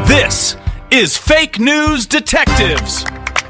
This is Fake News Detectives.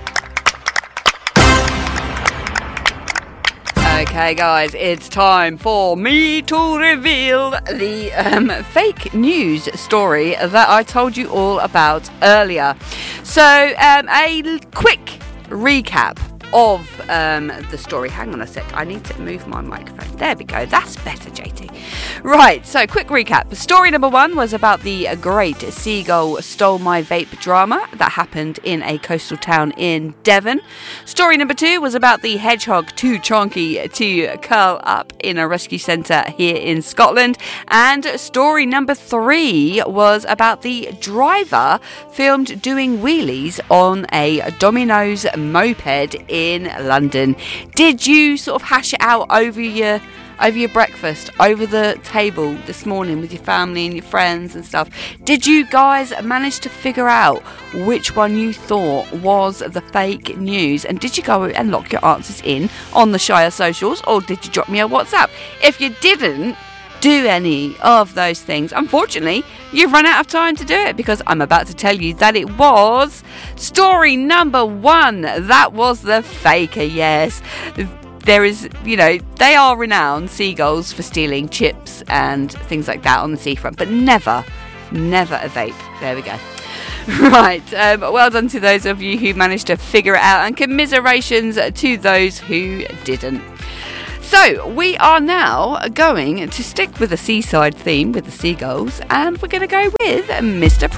Okay, guys, it's time for me to reveal the fake news story that I told you all about earlier. So, a quick recap of the story. Hang on a sec, I need to move my microphone. There we go, that's better, JT. Right, so quick recap. Story number 1 was about the Great Seagull Stole My Vape drama that happened in a coastal town in Devon. Story number 2 was about the hedgehog too chonky to curl up in a rescue centre here in Scotland. And story number 3 was about the driver filmed doing wheelies on a Domino's moped in London. Did you sort of hash it out over your breakfast, over the table this morning with your family and your friends and stuff? Did you guys manage to figure out which one you thought was the fake news? And did you go and lock your answers in on the Shire socials, or did you drop me a WhatsApp? If you didn't do any of those things, unfortunately, you've run out of time to do it, because I'm about to tell you that it was story number 1. That was the faker, yes. There is, they are renowned, seagulls, for stealing chips and things like that on the seafront, but never a vape. There we go. Right, well done to those of you who managed to figure it out, and commiserations to those who didn't. So, we are now going to stick with the seaside theme with the seagulls, and we're going to go with Mr.